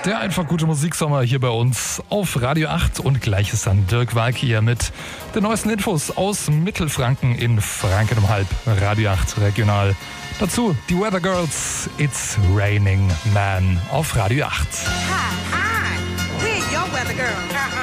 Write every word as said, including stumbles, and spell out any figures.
Der einfach gute Musiksommer hier bei uns auf Radio acht und gleich ist dann Dirk Walke hier mit den neuesten Infos aus Mittelfranken in Franken um halb. Radio acht regional. Dazu die Weather Girls, It's Raining Man auf Radio acht. Hi, hi, we're your weather girl.